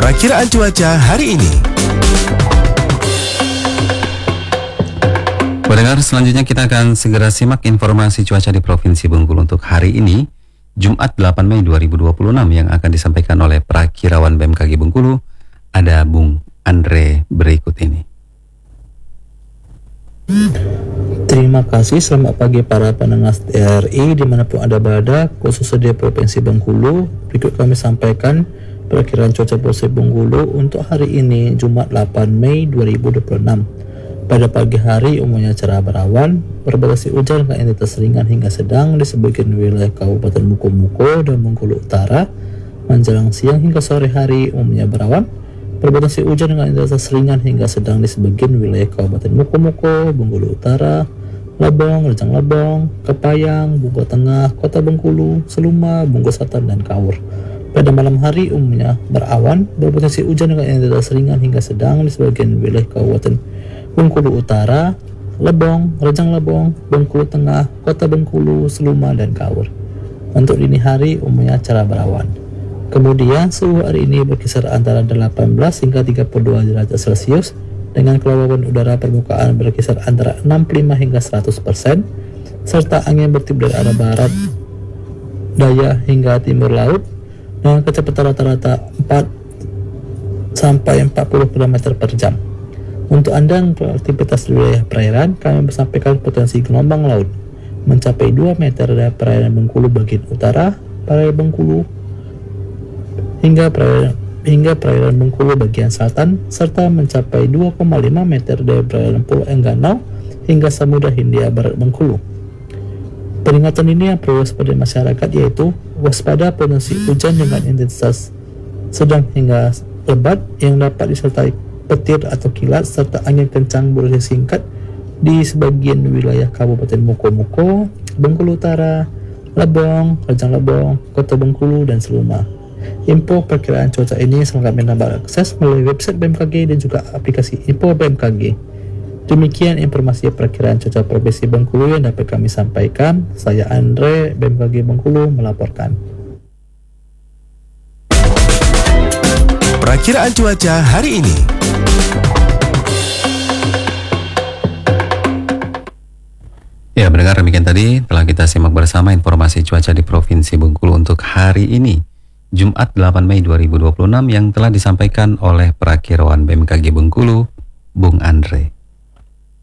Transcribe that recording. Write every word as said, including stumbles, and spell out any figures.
Perakiraan cuaca hari ini. Pendengar, selanjutnya kita akan segera simak informasi cuaca di Provinsi Bengkulu untuk hari ini, Jumat delapan Mei dua ribu dua puluh enam, yang akan disampaikan oleh Prakirawan B M K G Bengkulu, ada Bung Andre berikut ini. Terima kasih, selamat pagi para pendengar T R I dimanapun Anda berada, khususnya di Provinsi Bengkulu. Berikut kami sampaikan perakiraan cuaca Provinsi Bengkulu untuk hari ini, Jumat delapan Mei dua ribu dua puluh enam. Pada pagi hari umumnya cerah berawan, berpotensi hujan dengan intensitas ringan hingga sedang di sebagian wilayah Kabupaten Muko-Muko dan Bengkulu Utara. Menjelang siang hingga sore hari umumnya berawan, berpotensi hujan dengan intensitas ringan hingga sedang di sebagian wilayah Kabupaten Muko-Muko, Bengkulu Utara, Lebong, Rejang Lebong, Kepayang, Bengkulu Tengah, Kota Bengkulu, Seluma, Bengkulu Selatan, dan Kaur. Pada malam hari umumnya berawan, berpotensi hujan dengan intensitas ringan hingga sedang di sebagian wilayah Kabupaten Bengkulu Utara, Lebong, Rejang Lebong, Bengkulu Tengah, Kota Bengkulu, Seluma, dan Kaur. Untuk dini hari umumnya cerah berawan. Kemudian suhu hari ini berkisar antara delapan belas hingga tiga puluh dua derajat Celcius dengan kelembaban udara permukaan berkisar antara enam puluh lima hingga seratus persen serta angin bertiup dari arah barat daya hingga timur laut dengan kecepatan rata-rata empat sampai empat puluh kilometer per jam. Untuk Anda yang beraktivitas di wilayah perairan, kami menyampaikan potensi gelombang laut mencapai dua meter dari perairan Bengkulu bagian utara, perairan Bengkulu hingga perairan, hingga perairan Bengkulu bagian selatan, serta mencapai dua koma lima meter dari perairan Pulau Enggano hingga Samudra Hindia Barat Bengkulu. Peringatan ini yang perlu waspada masyarakat yaitu waspada potensi hujan dengan intensitas sedang hingga lebat yang dapat disertai petir atau kilat serta angin kencang berlalu singkat di sebagian wilayah Kabupaten Muko-Muko, Bengkulu Utara, Lebong, Rejang Lebong, Kota Bengkulu, dan Seluma. Info perkiraan cuaca ini sangat menambah akses melalui website B M K G dan juga aplikasi Info B M K G. Demikian informasi perkiraan cuaca Provinsi Bengkulu yang dapat kami sampaikan. Saya Andre, B M K G Bengkulu, melaporkan. Perakiraan cuaca hari ini. Ya, mendengar demikian tadi telah kita simak bersama informasi cuaca di Provinsi Bengkulu untuk hari ini, Jumat delapan Mei dua ribu dua puluh enam, yang telah disampaikan oleh Prakirawan B M K G Bengkulu, Bung Andre.